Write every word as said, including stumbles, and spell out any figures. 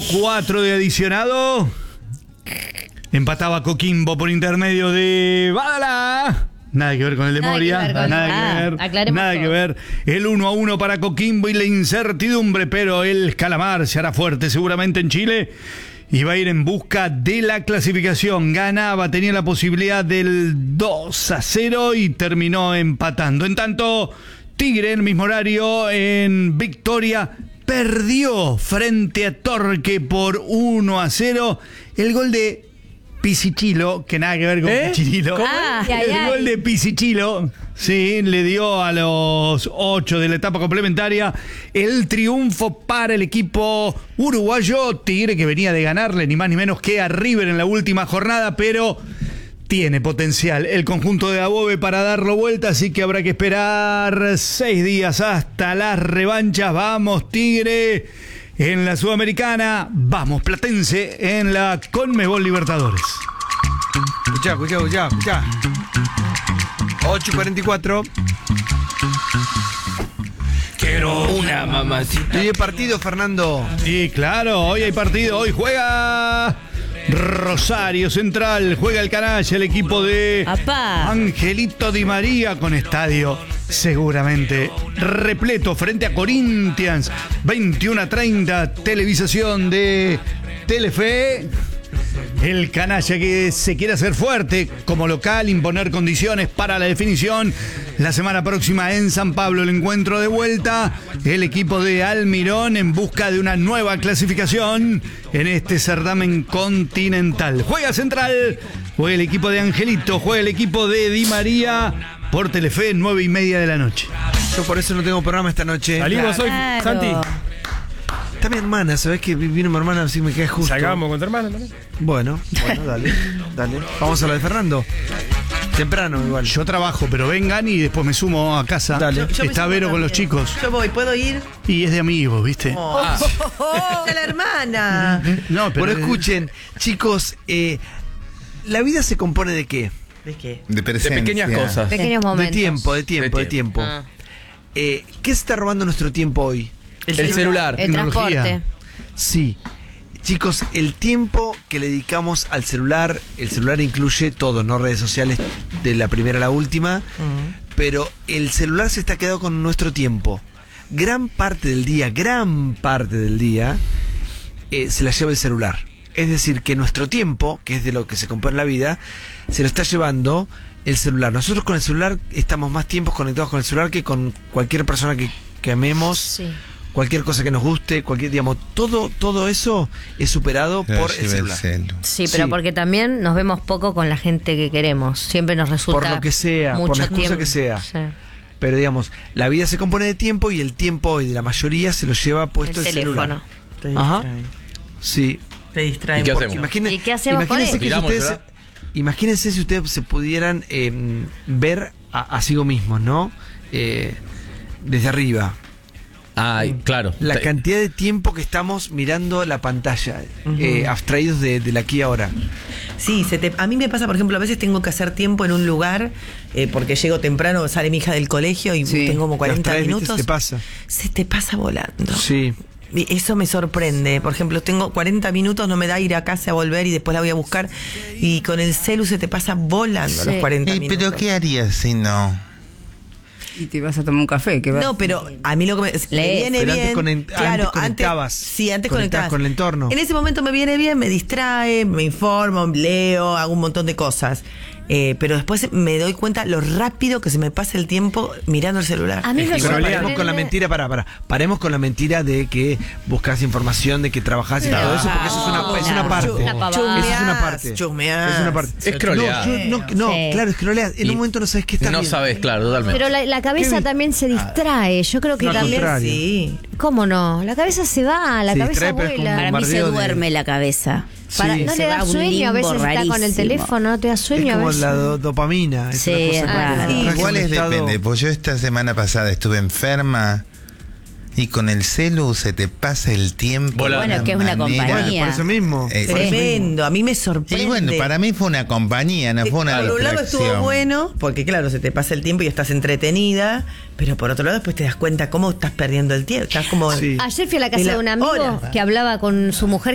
cuatro de adicionado. Empataba Coquimbo por intermedio de Badalá. Nada que ver con el de Nada Moria. que ver con- Nada ah, que ver. aclaremos Nada todo. que ver. El uno a uno para Coquimbo y la incertidumbre, pero el Calamar se hará fuerte seguramente en Chile y va a ir en busca de la clasificación. Ganaba, tenía la posibilidad del dos a cero y terminó empatando. En tanto, Tigre en el mismo horario en Victoria perdió frente a Torque por uno a cero. El gol de Pisichilo, que nada que ver con ¿Eh? Pichirilo. ¿Cómo? Ah, El ay, ay. gol de Pisichilo, sí, le dio a los ocho de la etapa complementaria el triunfo para el equipo uruguayo. Tigre que venía de ganarle ni más ni menos que a River en la última jornada, pero tiene potencial el conjunto de Above para darlo vuelta, así que habrá que esperar seis días hasta las revanchas. Vamos, Tigre en la Sudamericana, vamos, Platense en la Conmebol Libertadores. Escuchá, escuchá, escuchá, escuchá. ocho y cuarenta y cuatro. Quiero Una mamacita. ¿Y el partido, Fernando? Y claro, hoy hay partido, hoy juega Rosario Central, juega el canalla, el equipo de Apá. Angelito Di María con estadio seguramente repleto frente a Corinthians, veintiuno a treinta, televisación de Telefe. El canalla que se quiere hacer fuerte como local, imponer condiciones para la definición. La semana próxima en San Pablo el encuentro de vuelta. El equipo de Almirón en busca de una nueva clasificación en este certamen continental. Juega Central, juega el equipo de Angelito, juega el equipo de Di María por Telefe, nueve y media de la noche. Yo por eso no tengo programa esta noche. Salimos hoy, Claro. Santi. Está mi hermana, ¿sabés que vino mi hermana? Así me queda justo. Salgamos con tu hermano también. Bueno, bueno, dale, dale. Vamos a lo de Fernando. Temprano igual. Yo trabajo, pero vengan y después me sumo a casa. Dale. Yo- yo me Está sumo Vero con también. los chicos. Yo voy, ¿puedo ir? Y es de amigos, ¿viste? Oh, ¡Es la hermana! No, pero Bueno, escuchen, chicos, eh, ¿la vida se compone de qué? ¿De qué? De, presencia. De pequeñas cosas. Pequeños momentos. De tiempo, de tiempo, De de tiempo. Ah. Eh, ¿Qué se está robando nuestro tiempo hoy? El celular. El Tecnología. transporte. Sí. Chicos, el tiempo que le dedicamos al celular, el celular incluye todo, no redes sociales de la primera a la última, pero el celular se está quedando con nuestro tiempo. Gran parte del día, gran parte del día, eh, se la lleva el celular. Es decir, que nuestro tiempo, que es de lo que se compone la vida, se lo está llevando el celular. Nosotros con el celular estamos más tiempos conectados con el celular que con cualquier persona que, que amemos. Sí. Cualquier cosa que nos guste, cualquier, digamos, todo, todo eso es superado Se lo por el lleva celular. celu. Sí, pero Sí. porque también nos vemos poco con la gente que queremos. Siempre nos resulta Por lo que sea, por mucho la excusa tiempo. que sea. Sí. Pero digamos, la vida se compone de tiempo y el tiempo hoy de la mayoría se lo lleva puesto El el, teléfono. celular. Te Ajá. distrae. Sí. Te distrae. ¿Y qué porque hacemos? Imagine- ¿Y qué hacemos con imagínense eso? que si Tiramos, ustedes, ¿verdad? imagínense si ustedes se pudieran eh, ver a, a sí mismos, ¿no? Eh, desde arriba. Ay, claro. La Te- cantidad de tiempo que estamos mirando la pantalla, eh, abstraídos de, del aquí y ahora. Sí, se te- a mí me pasa, por ejemplo, a veces tengo que hacer tiempo en un lugar eh, porque llego temprano, sale mi hija del colegio y Sí. tengo como cuarenta Te abstraes, ¿viste? minutos. Se te pasa. Se te pasa volando. Sí. Y eso me sorprende. Por ejemplo, tengo cuarenta minutos, no me da ir a casa a volver y después la voy a buscar. Y con el celu se te pasa volando Sí. los cuarenta Eh, minutos. pero ¿qué harías si no? Y te vas a tomar un café. ¿Qué vas? No, pero a mí lo que me, me Lees. viene Pero bien. antes conen- claro, antes conectabas. sí, antes Conectabas conectabas con el entorno. En ese momento me viene bien, me distrae, me informo, leo, hago un montón de cosas. Eh, pero después me doy cuenta lo rápido que se me pasa el tiempo mirando el celular. A mí me Igual paremos sorprende. con la mentira, para, para, paremos con la mentira de que buscas información, de que trabajás y todo eso, porque eso es una, es una parte. Una pavada. Eso es una parte. Chusmeás. Es una parte. Es scrollear. No, yo- no, no, Sí. claro, scrolleas. En Y un momento no sabes qué está No viendo. sabes, claro, totalmente. Pero la, la cabeza Qué también se distrae. Yo creo que No, al también. contrario. Sí. ¿Cómo no? La cabeza se va, la Se cabeza distrae, pero es vuela. como Para mí se bombardeo de- duerme la cabeza. Para- Sí. no Se le va da a un sueño a veces limbo está con el rarísimo. teléfono, no te da Es sueño a como veces. la do- dopamina. Es Sí, una cosa es que- raro. Sí. Traje Igual un es estado- depende, pues yo esta semana pasada estuve enferma y con el celu se te pasa el tiempo. Volando. de Bueno, que es una manera- Bueno, compañía. por eso mismo. Eh, Por eso mismo. Tremendo, a mí me sorprende. Y bueno, para mí fue una compañía, no Eh, fue una por un lado estuvo distracción. bueno, porque claro, se te pasa el tiempo y estás entretenida, pero por otro lado después te das cuenta cómo estás perdiendo el tiempo. Estás como... Sí. Ayer fui a la casa De la- de un amigo Hola. que hablaba con su mujer